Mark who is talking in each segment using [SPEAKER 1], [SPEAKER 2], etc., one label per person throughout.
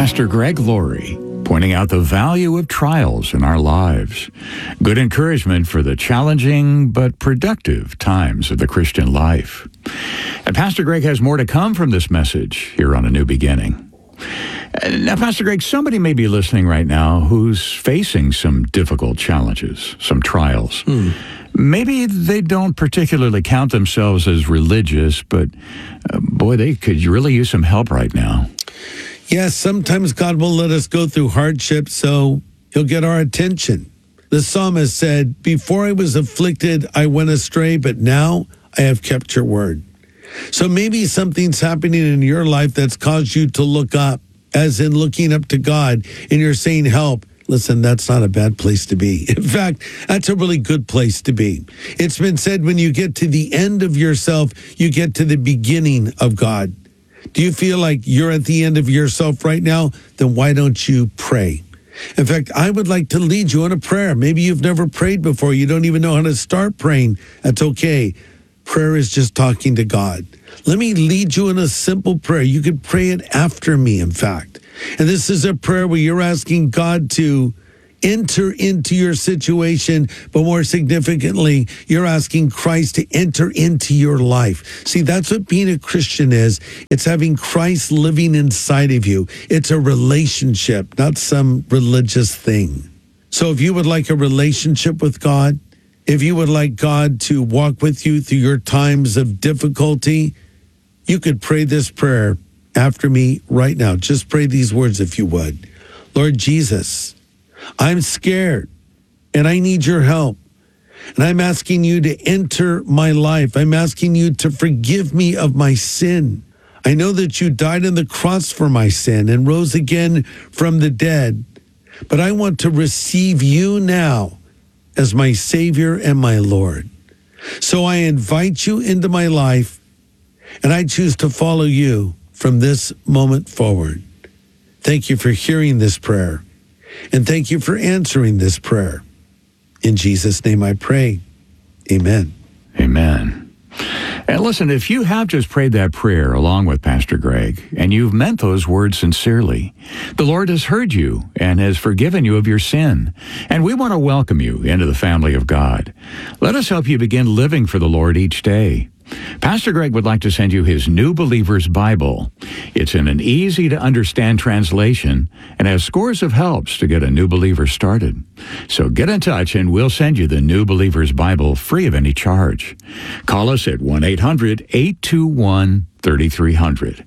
[SPEAKER 1] Pastor Greg Laurie, pointing out the value of trials in our lives. Good encouragement for the challenging but productive times of the Christian life. And Pastor Greg has more to come from this message here on A New Beginning. Now, Pastor Greg, somebody may be listening right now who's facing some difficult challenges, some trials. Maybe they don't particularly count themselves as religious, but boy, they could really use some help right now.
[SPEAKER 2] Yes, sometimes God will let us go through hardship so he'll get our attention. The psalmist said, "Before I was afflicted, I went astray, but now I have kept your word." So maybe something's happening in your life that's caused you to look up, as in looking up to God, and you're saying, help. Listen, that's not a bad place to be. In fact, that's a really good place to be. It's been said when you get to the end of yourself, you get to the beginning of God. Do you feel like you're at the end of yourself right now? Then why don't you pray? In fact, I would like to lead you in a prayer. Maybe you've never prayed before. You don't even know how to start praying. That's okay. Prayer is just talking to God. Let me lead you in a simple prayer. You could pray it after me, in fact. And this is a prayer where you're asking God to enter into your situation, but more significantly, you're asking Christ to enter into your life. See, that's what being a Christian is. It's having Christ living inside of you. It's a relationship, not some religious thing. So if you would like a relationship with God, if you would like God to walk with you through your times of difficulty, you could pray this prayer after me right now. Just pray these words if you would. Lord Jesus, I'm scared and I need your help. And I'm asking you to enter my life. I'm asking you to forgive me of my sin. I know that you died on the cross for my sin and rose again from the dead. But I want to receive you now as my Savior and my Lord. So I invite you into my life, and I choose to follow you from this moment forward. Thank you for hearing this prayer, and thank you for answering this prayer. In Jesus' name I pray. Amen.
[SPEAKER 1] Amen. And listen, if you have just prayed that prayer along with Pastor Greg, and you've meant those words sincerely, the Lord has heard you and has forgiven you of your sin. And we want to welcome you into the family of God. Let us help you begin living for the Lord each day. Pastor Greg would like to send you his New Believer's Bible. It's in an easy-to-understand translation and has scores of helps to get a new believer started. So get in touch and we'll send you the New Believer's Bible free of any charge. Call us at 1-800-821-3300,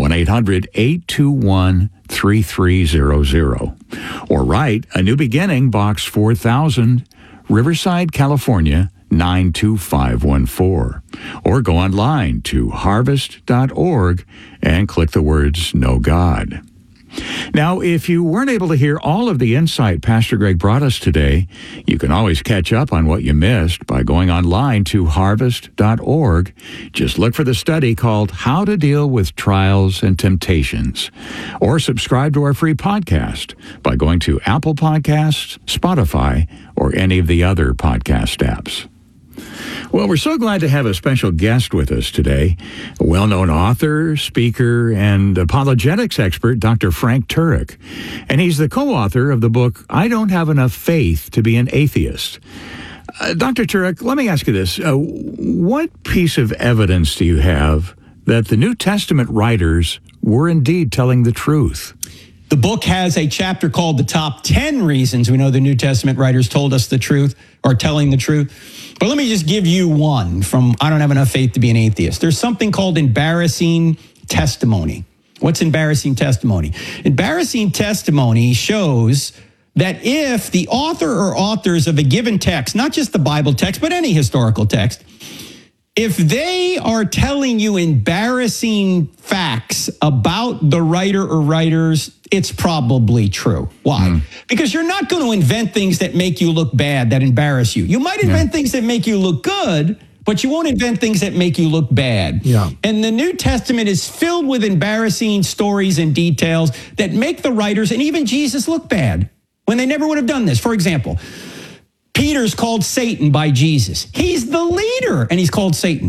[SPEAKER 1] 1-800-821-3300, or write A New Beginning, Box 4000, Riverside, California, 92514, or go online to harvest.org and click the words Know God. Now, if you weren't able to hear all of the insight Pastor Greg brought us today, you can always catch up on what you missed by going online to harvest.org. Just look for the study called How to Deal with Trials and Temptations, or subscribe to our free podcast by going to Apple Podcasts, Spotify, or any of the other podcast apps. Well, we're so glad to have a special guest with us today, a well-known author, speaker, and apologetics expert, Dr. Frank Turek. And he's the co-author of the book, I Don't Have Enough Faith to Be an Atheist. Dr. Turek, let me ask you this. What piece of evidence do you have that the New Testament writers were indeed telling the truth?
[SPEAKER 3] The book has a chapter called The Top 10 Reasons We Know the New Testament Writers Told Us the Truth, or Telling the Truth. But let me just give you one from I Don't Have Enough Faith to Be an Atheist. There's something called embarrassing testimony. What's embarrassing testimony? Embarrassing testimony shows that if the author or authors of a given text, not just the Bible text, but any historical text, if they are telling you embarrassing facts about the writer or writers, it's probably true. Why? Because you're not going to invent things that make you look bad, that embarrass you. You might invent things that make you look good, but you won't invent things that make you look bad. Yeah. And the New Testament is filled with embarrassing stories and details that make the writers and even Jesus look bad when they never would have done this. For example, Peter's called Satan by Jesus. He's the leader, and he's called Satan.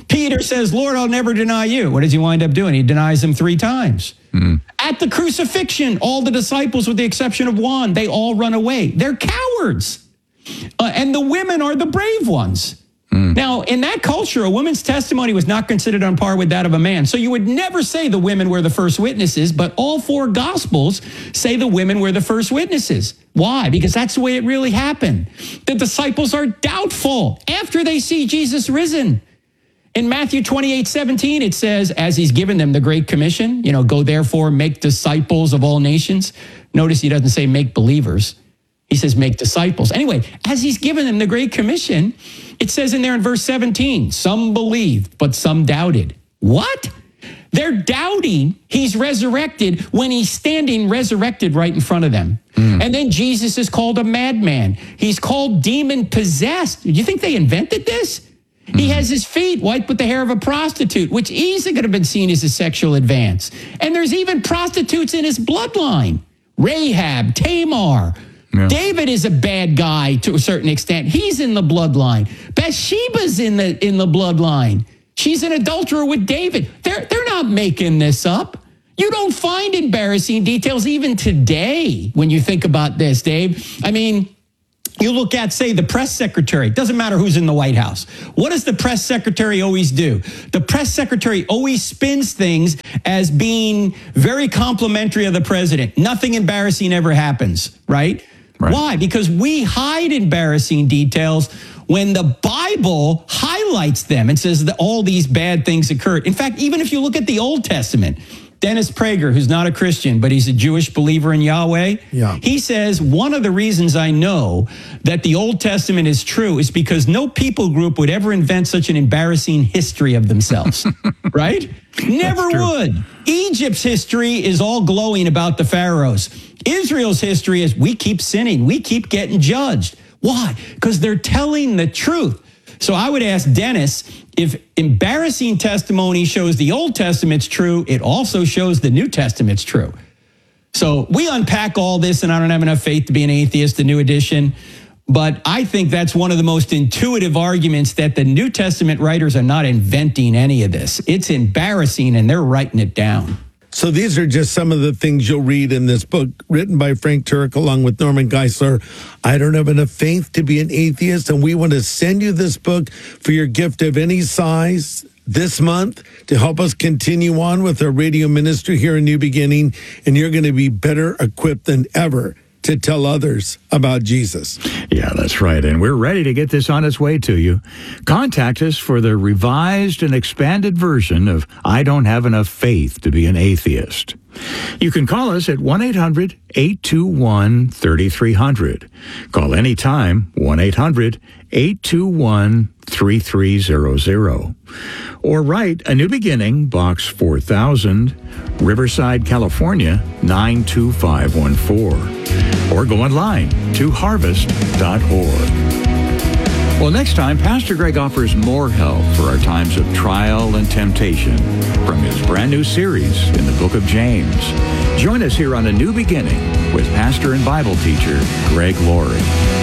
[SPEAKER 3] Peter says, Lord, I'll never deny you. What does he wind up doing? He denies him 3 times. At the crucifixion, all the disciples, with the exception of one, they all run away. They're cowards. And the women are the brave ones. Now, in that culture, a woman's testimony was not considered on par with that of a man. So you would never say the women were the first witnesses, but all 4 Gospels say the women were the first witnesses. Why? Because that's the way it really happened. The disciples are doubtful after they see Jesus risen. In Matthew 28:17, it says, as he's given them the Great Commission, go therefore make disciples of all nations. Notice he doesn't say make believers. He says make disciples. Anyway, as he's given them the Great Commission, it says in there in verse 17, some believed, but some doubted. What? They're doubting he's resurrected when he's standing resurrected right in front of them. And then Jesus is called a madman. He's called demon-possessed. Do you think they invented this? He has his feet wiped with the hair of a prostitute, which easily could have been seen as a sexual advance. And there's even prostitutes in his bloodline. Rahab, Tamar. Yeah. David is a bad guy to a certain extent. He's in the bloodline. Bathsheba's in the bloodline. She's an adulterer with David. They're not making this up. You don't find embarrassing details even today when you think about this, Dave. I mean, you look at, say, the press secretary. Doesn't matter who's in the White House. What does the press secretary always do? The press secretary always spins things as being very complimentary of the president. Nothing embarrassing ever happens, right? Why? Because we hide embarrassing details when the Bible highlights them and says that all these bad things occurred. In fact, even if you look at the Old Testament, Dennis Prager, who's not a Christian, but he's a Jewish believer in Yahweh, he says, one of the reasons I know that the Old Testament is true is because no people group would ever invent such an embarrassing history of themselves, right? Never would. Egypt's history is all glowing about the pharaohs. Israel's history is we keep sinning. We keep getting judged. Why? Because they're telling the truth. So I would ask Dennis, if embarrassing testimony shows the Old Testament's true, it also shows the New Testament's true. So we unpack all this, and I don't have enough faith to be an atheist, the New Edition. But I think that's one of the most intuitive arguments, that the New Testament writers are not inventing any of this. It's embarrassing, and they're writing it down.
[SPEAKER 2] So these are just some of the things you'll read in this book written by Frank Turek along with Norman Geisler. I don't have enough faith to be an atheist, and we want to send you this book for your gift of any size this month to help us continue on with our radio ministry here in New Beginning, and you're going to be better equipped than ever to tell others about Jesus.
[SPEAKER 1] Yeah, that's right. And we're ready to get this on its way to you. Contact us for the revised and expanded version of I Don't Have Enough Faith to Be an Atheist. You can call us at 1-800-821-3300. Call anytime, 1-800-821-3300. Or write A New Beginning, Box 4000, Riverside, California, 92514. Or go online to harvest.org. Well, next time, Pastor Greg offers more help for our times of trial and temptation from his brand new series in the book of James. Join us here on A New Beginning with pastor and Bible teacher Greg Laurie.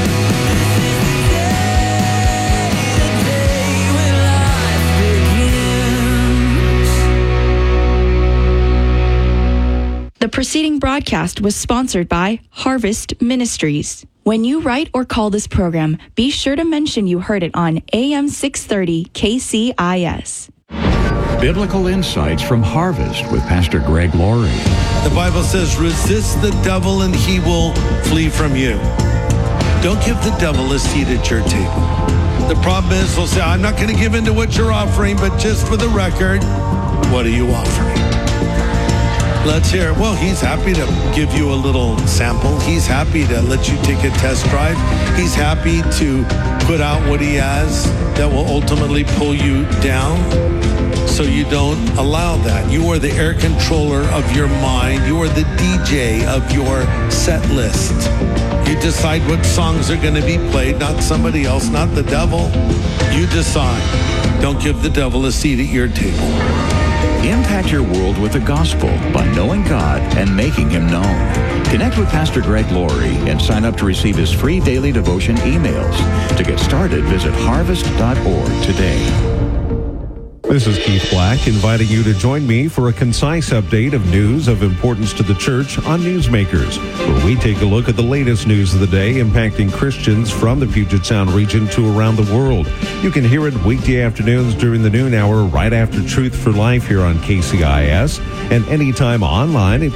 [SPEAKER 4] The preceding broadcast was sponsored by Harvest Ministries. When you write or call this program, be sure to mention you heard it on AM 630 KCIS.
[SPEAKER 1] Biblical Insights from Harvest with Pastor Greg Laurie.
[SPEAKER 2] The Bible says, resist the devil and he will flee from you. Don't give the devil a seat at your table. The problem is, they'll say, I'm not going to give in to what you're offering, but just for the record, what are you offering? Let's hear it. Well, he's happy to give you a little sample. He's happy to let you take a test drive. He's happy to put out what he has that will ultimately pull you down. So you don't allow that. You are the air controller of your mind. You are the DJ of your set list. You decide what songs are going to be played, not somebody else, not the devil. You decide. Don't give the devil a seat at your table.
[SPEAKER 1] Impact your world with the gospel by knowing God and making him known. Connect with Pastor Greg Laurie and sign up to receive his free daily devotion emails. To get started, visit harvest.org today.
[SPEAKER 5] This is Keith Black, inviting you to join me for a concise update of news of importance to the church on Newsmakers, where we take a look at the latest news of the day impacting Christians from the Puget Sound region to around the world. You can hear it weekday afternoons during the noon hour right after Truth for Life here on KCIS, and anytime online at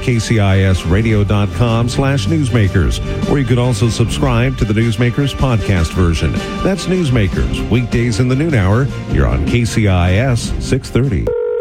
[SPEAKER 5] kcisradio.com/newsmakers, or you can also subscribe to the Newsmakers podcast version. That's Newsmakers, weekdays in the noon hour here on KCIS 630.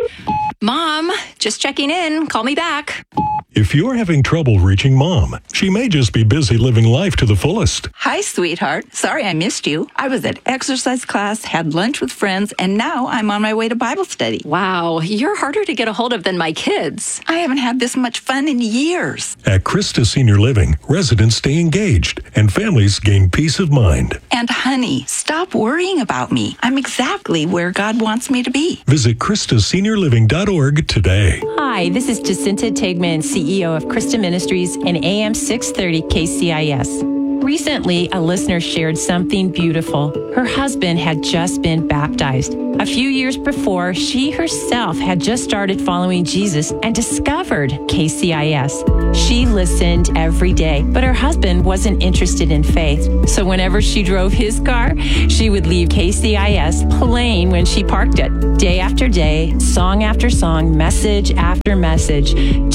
[SPEAKER 6] Mom, just checking in. Call me back.
[SPEAKER 7] If you're having trouble reaching Mom, she may just be busy living life to the fullest.
[SPEAKER 8] Hi, sweetheart. Sorry I missed you. I was at exercise class, had lunch with friends, and now I'm on my way to Bible study.
[SPEAKER 6] Wow, you're harder to get a hold of than my kids.
[SPEAKER 8] I haven't had this much fun in years.
[SPEAKER 7] At Christa Senior Living, residents stay engaged and families gain peace of mind.
[SPEAKER 8] And honey, stop worrying about me. I'm exactly where God wants me to be.
[SPEAKER 7] Visit KristaSeniorLiving.org today.
[SPEAKER 9] Hi, this is Jacinta Tegman, CEO of Christa Ministries and AM 630 KCIS. Recently, a listener shared something beautiful. Her husband had just been baptized. A few years before, she herself had just started following Jesus and discovered KCIS. She listened every day, but her husband wasn't interested in faith. So whenever she drove his car, she would leave KCIS playing when she parked it. Day after day, song after song, message after message.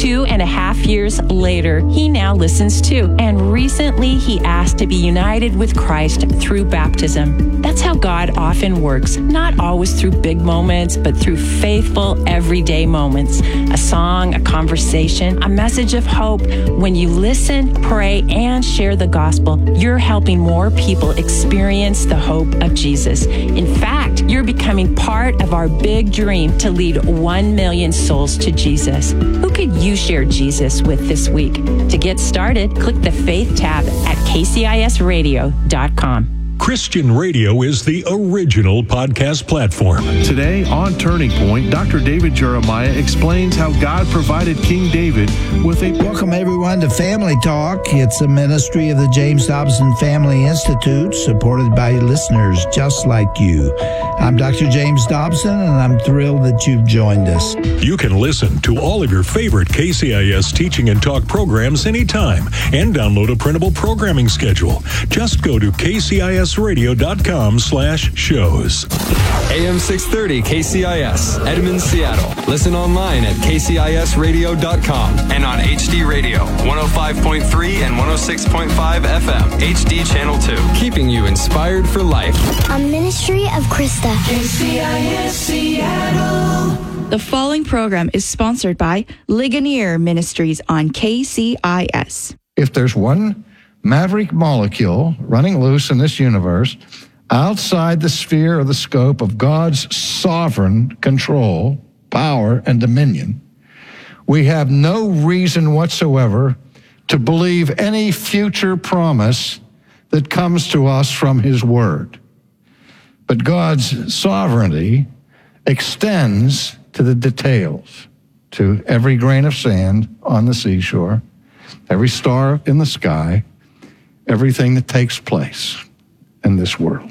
[SPEAKER 9] 2.5 years later, he now listens too. And recently, he asked to be united with Christ through baptism. That's how God often works, not always through big moments, but through faithful everyday moments. A song, a conversation, a message of hope. When you listen, pray, and share the gospel, you're helping more people experience the hope of Jesus. In fact, you're becoming part of our big dream to lead 1 million souls to Jesus. Who could you share Jesus with this week? To get started, click the Faith tab at kcisradio.com.
[SPEAKER 7] Christian radio is the original podcast platform.
[SPEAKER 10] Today on Turning Point, Dr. David Jeremiah explains how God provided King David with a...
[SPEAKER 11] Welcome everyone to Family Talk. It's a ministry of the James Dobson Family Institute, supported by listeners just like you. I'm Dr. James Dobson, and I'm thrilled that you've joined us.
[SPEAKER 7] You can listen to all of your favorite KCIS teaching and talk programs anytime and download a printable programming schedule. Just go to kcisradio.com/shows.
[SPEAKER 12] AM 630 KCIS, Edmond, Seattle. Listen online at kcisradio.com and on HD Radio, 105.3 and 106.5 FM, HD Channel 2. Keeping you inspired for life.
[SPEAKER 13] A ministry of Christa.
[SPEAKER 4] KCIS Seattle. The following program is sponsored by Ligonier Ministries on KCIS.
[SPEAKER 14] If there's one maverick molecule running loose in this universe outside the sphere or the scope of God's sovereign control, power, and dominion, we have no reason whatsoever to believe any future promise that comes to us from His Word. But God's sovereignty extends to the details, to every grain of sand on the seashore, every star in the sky, everything that takes place in this world.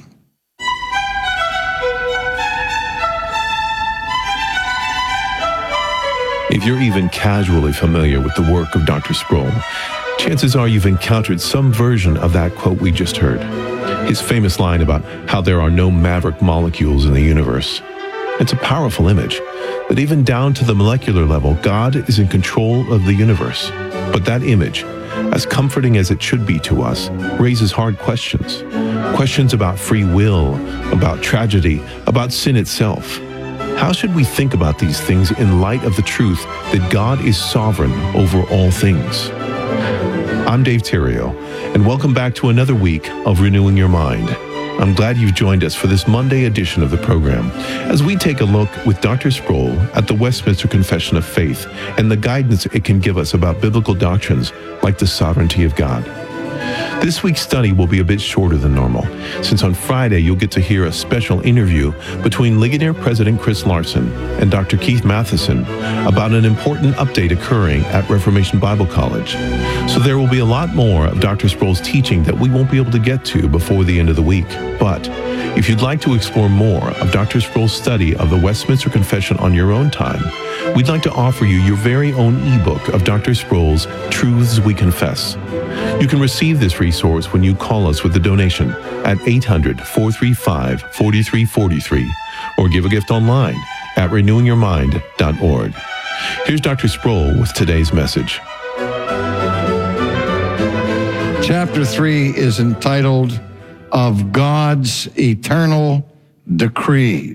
[SPEAKER 15] If you're even casually familiar with the work of Dr. Sproul, chances are you've encountered some version of that quote we just heard. His famous line about how there are no maverick molecules in the universe. It's a powerful image, that even down to the molecular level, God is in control of the universe. But that image, as comforting as it should be to us, raises hard questions. Questions about free will, about tragedy, about sin itself. How should we think about these things in light of the truth that God is sovereign over all things? I'm Dave Terrio, and welcome back to another week of Renewing Your Mind. I'm glad you've joined us for this Monday edition of the program as we take a look with Dr. Sproul at the Westminster Confession of Faith and the guidance it can give us about biblical doctrines like the sovereignty of God. This week's study will be a bit shorter than normal, since on Friday you'll get to hear a special interview between Ligonier President Chris Larson and Dr. Keith Matheson about an important update occurring at Reformation Bible College. So there will be a lot more of Dr. Sproul's teaching that we won't be able to get to before the end of the week. But if you'd like to explore more of Dr. Sproul's study of the Westminster Confession on your own time, we'd like to offer you your very own ebook of Dr. Sproul's Truths We Confess. You can receive this resource when you call us with a donation at 800-435-4343 or give a gift online at renewingyourmind.org. Here's Dr. Sproul with today's message.
[SPEAKER 14] Chapter 3 is entitled Of God's Eternal Decrees.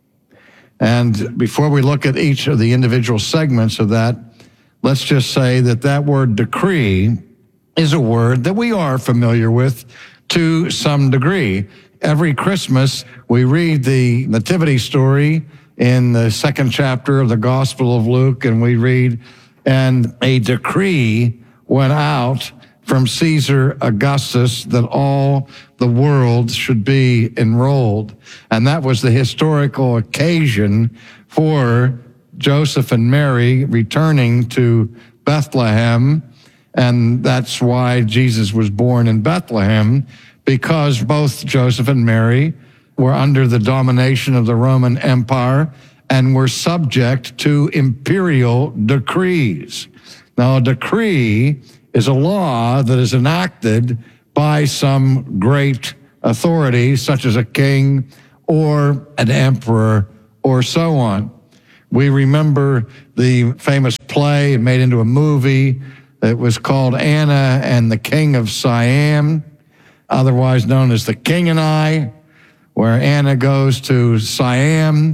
[SPEAKER 14] And before we look at each of the individual segments of that, let's just say that that word decree is a word that we are familiar with to some degree. Every Christmas, we read the nativity story in the second chapter of the Gospel of Luke, and we read, and a decree went out from Caesar Augustus that all the world should be enrolled. And that was the historical occasion for Joseph and Mary returning to Bethlehem. And that's why Jesus was born in Bethlehem, because both Joseph and Mary were under the domination of the Roman Empire and were subject to imperial decrees. Now, a decree is a law that is enacted by some great authority, such as a king or an emperor or so on. We remember the famous play made into a movie. It was called Anna and the King of Siam, otherwise known as The King and I, where Anna goes to Siam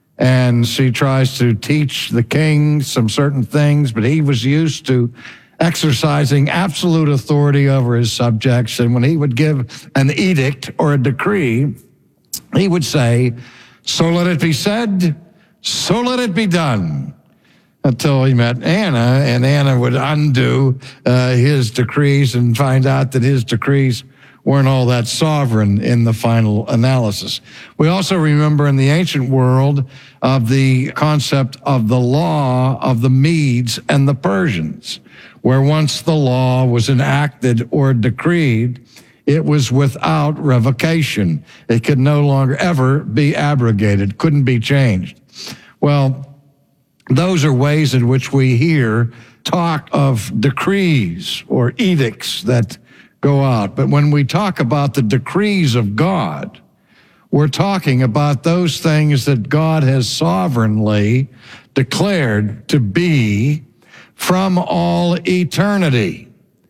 [SPEAKER 14] and she tries to teach the king some certain things, but he was used to exercising absolute authority over his subjects. And when he would give an edict or a decree, he would say, "So let it be said, so let it be done," until he met Anna, and Anna would undo his decrees and find out that his decrees weren't all that sovereign in the final analysis. We also remember in the ancient world of the concept of the law of the Medes and the Persians, where once the law was enacted or decreed, it was without revocation. It could no longer ever be abrogated, couldn't be changed. Well, those are ways in which we hear talk of decrees or edicts that go out. But when we talk about the decrees of God, we're talking about those things that God has sovereignly declared to be from all eternity,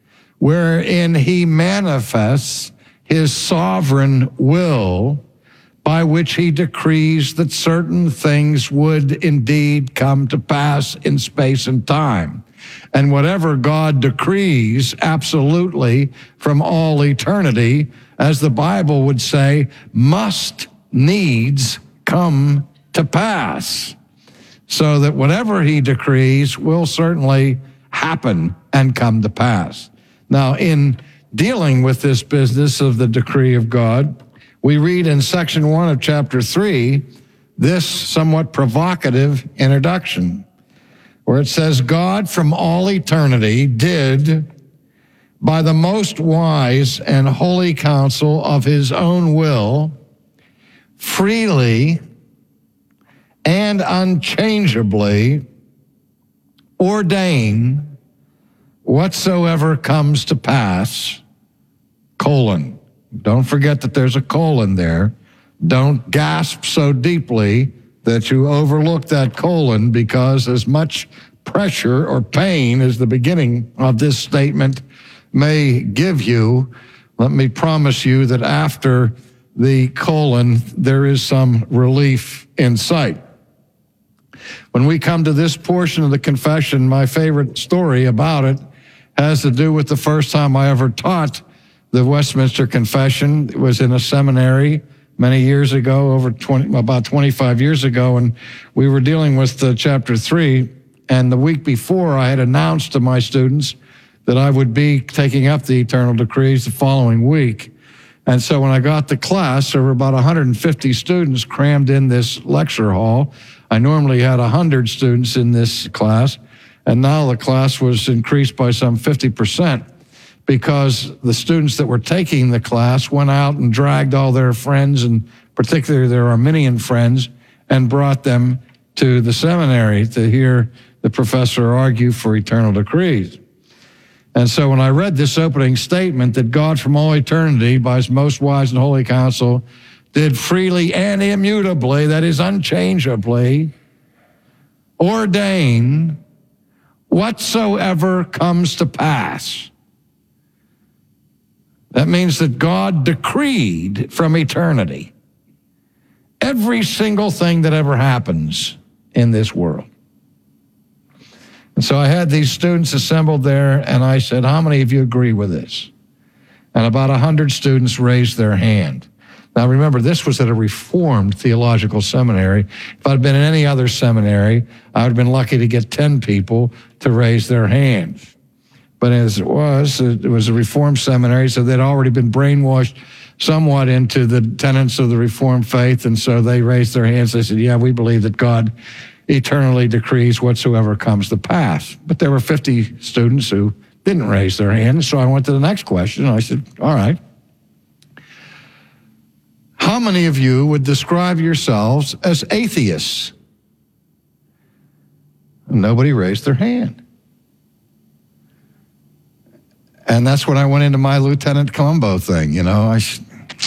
[SPEAKER 14] wherein he manifests his sovereign will by which he decrees that certain things would indeed come to pass in space and time. And whatever God decrees absolutely from all eternity, as the Bible would say, must needs come to pass. So that whatever he decrees will certainly happen and come to pass. Now, in dealing with this business of the decree of God, we read in section 1 of chapter 3 this somewhat provocative introduction, where it says, God from all eternity did, by the most wise and holy counsel of his own will, freely and unchangeably ordain whatsoever comes to pass, colon. Don't forget that there's a colon there. Don't gasp so deeply that you overlook that colon, because as much pressure or pain as the beginning of this statement may give you, let me promise you that after the colon, there is some relief in sight. When we come to this portion of the confession, my favorite story about it has to do with the first time I ever taught the Westminster Confession. It was in a seminary many years ago, about 25 years ago, and we were dealing with chapter 3. And the week before, I had announced to my students that I would be taking up the eternal decrees the following week. And so when I got to class, there were about 150 students crammed in this lecture hall. I normally had 100 students in this class, and now the class was increased by some 50% because the students that were taking the class went out and dragged all their friends, and particularly their Arminian friends, and brought them to the seminary to hear the professor argue for eternal decrees. And so when I read this opening statement that God from all eternity, by his most wise and holy counsel, did freely and immutably, that is unchangeably, ordain whatsoever comes to pass. That means that God decreed from eternity every single thing that ever happens in this world. And so I had these students assembled there, and I said, how many of you agree with this? And about 100 students raised their hand. Now remember, this was at a Reformed theological seminary. If I'd been in any other seminary, I would have been lucky to get 10 people to raise their hands. But as it was a Reformed seminary, so they'd already been brainwashed somewhat into the tenets of the Reformed faith, and so they raised their hands. They said, yeah, we believe that God eternally decrees whatsoever comes to pass. But there were 50 students who didn't raise their hands, so I went to the next question, and I said, all right, how many of you would describe yourselves as atheists? And nobody raised their hand. And that's when I went into my Lieutenant Columbo thing, There's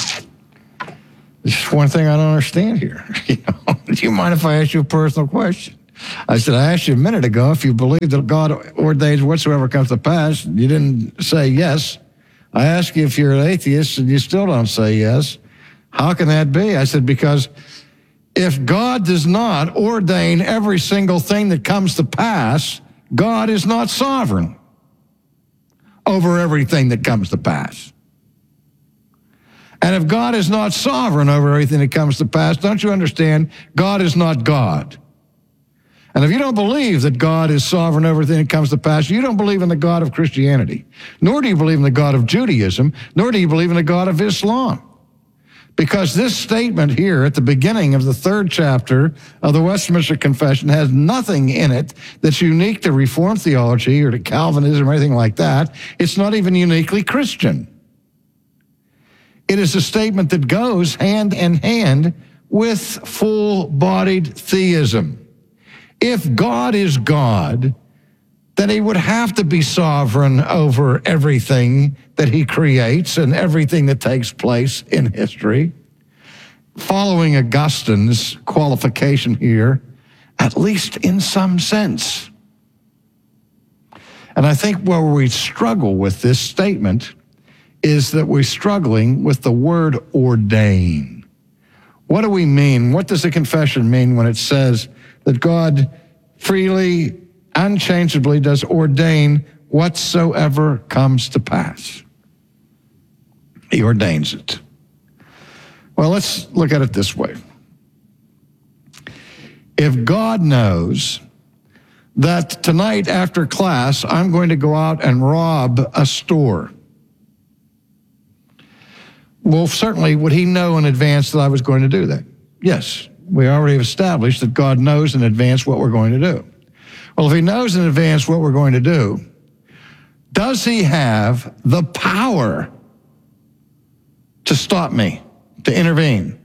[SPEAKER 14] one thing I don't understand here. Do you mind if I ask you a personal question? I said, I asked you a minute ago if you believe that God ordains whatsoever comes to pass. You didn't say yes. I asked you if you're an atheist, and you still don't say yes. How can that be? I said, because if God does not ordain every single thing that comes to pass, God is not sovereign over everything that comes to pass. And if God is not sovereign over everything that comes to pass, don't you understand? God is not God. And if you don't believe that God is sovereign over everything that comes to pass, you don't believe in the God of Christianity, nor do you believe in the God of Judaism, nor do you believe in the God of Islam. Because this statement here at the beginning of the 3rd chapter of the Westminster Confession has nothing in it that's unique to Reformed theology or to Calvinism or anything like that. It's not even uniquely Christian. It is a statement that goes hand in hand with full-bodied theism. If God is God, then he would have to be sovereign over everything that he creates and everything that takes place in history. Following Augustine's qualification here, at least in some sense. And I think where we struggle with this statement is that we're struggling with the word ordain. What do we mean? What does the confession mean when it says that God freely, unchangeably does ordain whatsoever comes to pass? He ordains it. Well, let's look at it this way. If God knows that tonight after class, I'm going to go out and rob a store, well, certainly would he know in advance that I was going to do that? Yes. We already have established that God knows in advance what we're going to do. Well, if he knows in advance what we're going to do, does he have the power to stop me, to intervene?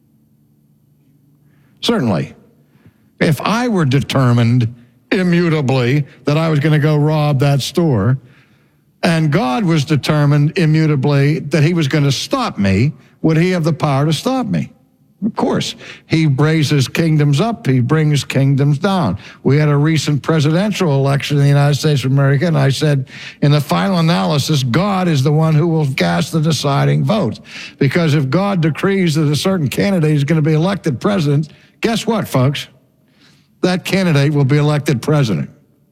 [SPEAKER 14] Certainly. If I were determined immutably that I was going to go rob that store, and God was determined immutably that he was going to stop me, would he have the power to stop me? Of course. He raises kingdoms up. He brings kingdoms down. We had a recent presidential election in the United States of America, and I said, in the final analysis, God is the one who will cast the deciding vote. Because if God decrees that a certain candidate is going to be elected president, guess what, folks? That candidate will be elected president.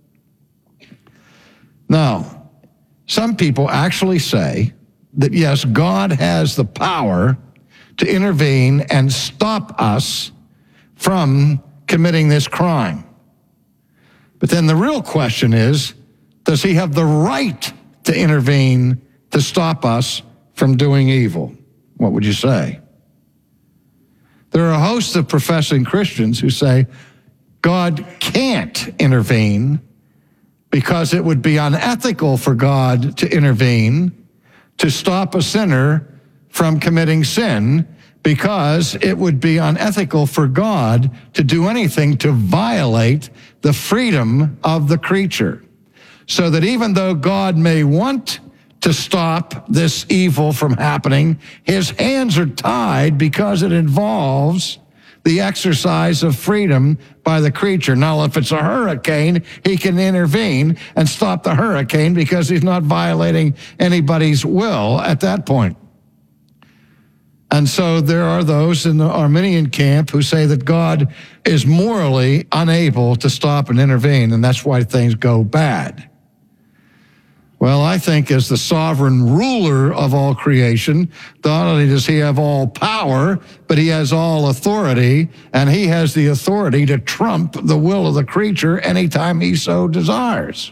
[SPEAKER 14] Now, some people actually say that, yes, God has the power to intervene and stop us from committing this crime. But then the real question is, does he have the right to intervene to stop us from doing evil? What would you say? There are a host of professing Christians who say God can't intervene because it would be unethical for God to intervene to stop a sinner from committing sin, because it would be unethical for God to do anything to violate the freedom of the creature. So that even though God may want to stop this evil from happening, his hands are tied because it involves the exercise of freedom by the creature. Now, if it's a hurricane, he can intervene and stop the hurricane because he's not violating anybody's will at that point. And so there are those in the Arminian camp who say that God is morally unable to stop and intervene, and that's why things go bad. Well, I think as the sovereign ruler of all creation, not only does he have all power, but he has all authority, and he has the authority to trump the will of the creature anytime he so desires.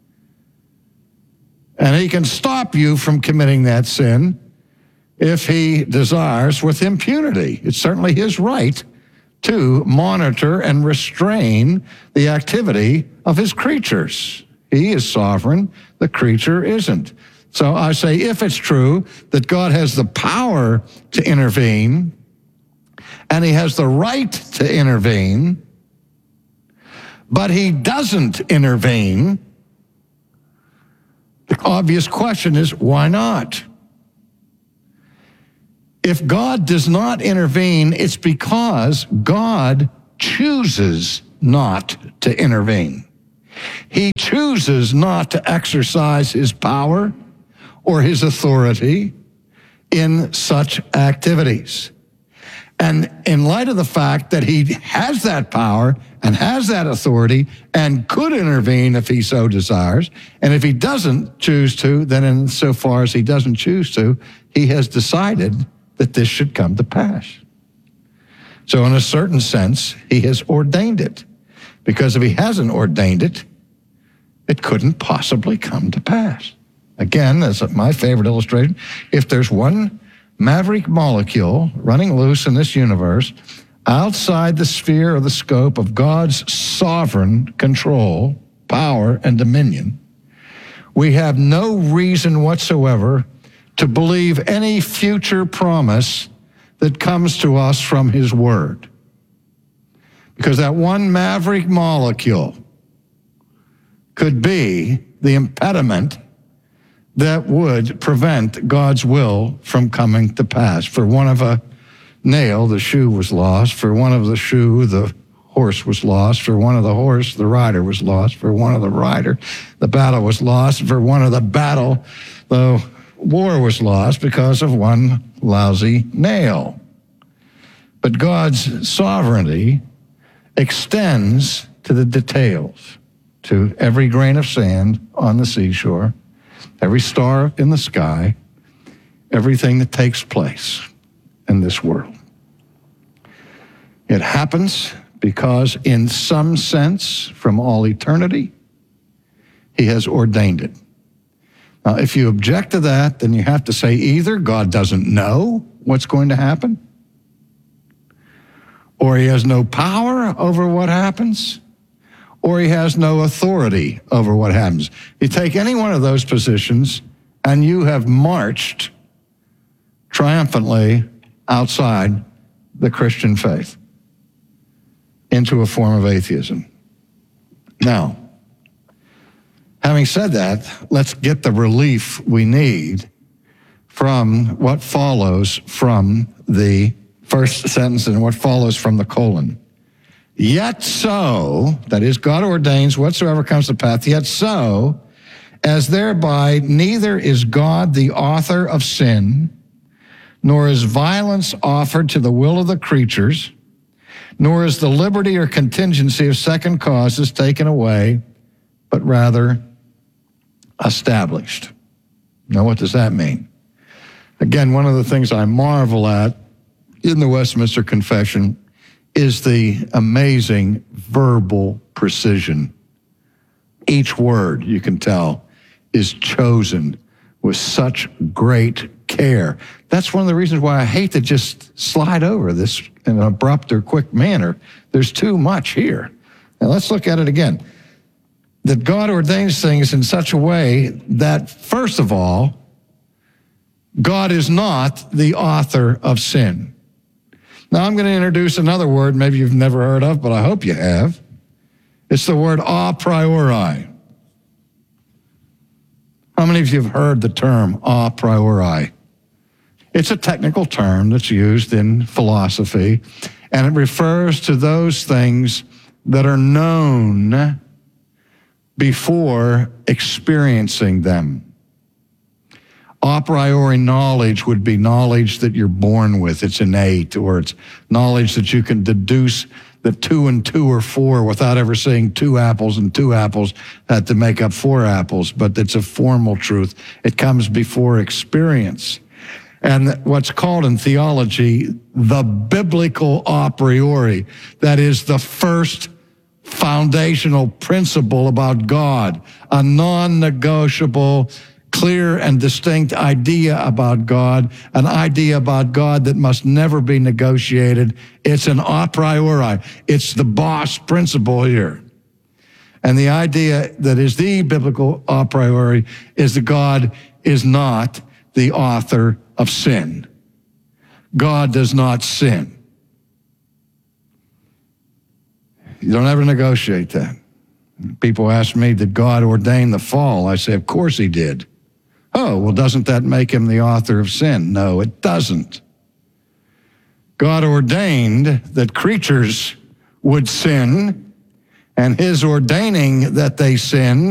[SPEAKER 14] And he can stop you from committing that sin if he desires with impunity. It's certainly his right to monitor and restrain the activity of his creatures. He is sovereign, the creature isn't. So I say, if it's true that God has the power to intervene and he has the right to intervene, but he doesn't intervene, the obvious question is, why not? If God does not intervene, it's because God chooses not to intervene. He chooses not to exercise his power or his authority in such activities. And in light of the fact that he has that power and has that authority and could intervene if he so desires, and if he doesn't choose to, then insofar as he doesn't choose to, he has decided that this should come to pass. So in a certain sense, he has ordained it. Because if he hasn't ordained it, it couldn't possibly come to pass. Again, that's my favorite illustration. If there's one maverick molecule running loose in this universe outside the sphere or the scope of God's sovereign control, power, and dominion, we have no reason whatsoever to believe any future promise that comes to us from his word. Because that one maverick molecule could be the impediment that would prevent God's will from coming to pass. For one of a nail, the shoe was lost. For one of the shoe, the horse was lost. For one of the horse, the rider was lost. For one of the rider, the battle was lost. For one of the battle, the war was lost because of one lousy nail. But God's sovereignty extends to the details, to every grain of sand on the seashore, every star in the sky, everything that takes place in this world. It happens because in some sense, from all eternity, he has ordained it. Now, if you object to that, then you have to say either God doesn't know what's going to happen, or he has no power over what happens, or he has no authority over what happens. You take any one of those positions, and you have marched triumphantly outside the Christian faith into a form of atheism. Now, having said that, let's get the relief we need from what follows from the first sentence and what follows from the colon. Yet so, that is, God ordains whatsoever comes to pass, yet so, as thereby neither is God the author of sin, nor is violence offered to the will of the creatures, nor is the liberty or contingency of second causes taken away, but rather established. Now, what does that mean? Again, one of the things I marvel at in the Westminster Confession is the amazing verbal precision. Each word, you can tell, is chosen with such great care. That's one of the reasons why I hate to just slide over this in an abrupt or quick manner. There's too much here. Now let's look at it again. That God ordains things in such a way that, first of all, God is not the author of sin. Now I'm going to introduce another word maybe you've never heard of, but I hope you have. It's the word a priori. How many of you have heard the term a priori? It's a technical term that's used in philosophy, and it refers to those things that are known before experiencing them. A priori knowledge would be knowledge that you're born with. It's innate, or it's knowledge that you can deduce that 2 and 2 are 4 without ever saying 2 apples and 2 apples had to make up 4 apples. But it's a formal truth. It comes before experience. And what's called in theology the biblical a priori, that is the first foundational principle about God, a non-negotiable, clear and distinct idea about God, an idea about God that must never be negotiated. It's an a priori. It's the boss principle here. And the idea that is the biblical a priori is that God is not the author of sin. God does not sin. You don't ever negotiate that. People ask me, did God ordain the fall? I say, of course he did. Oh, well, doesn't that make him the author of sin? No, it doesn't. God ordained that creatures would sin, and his ordaining that they sin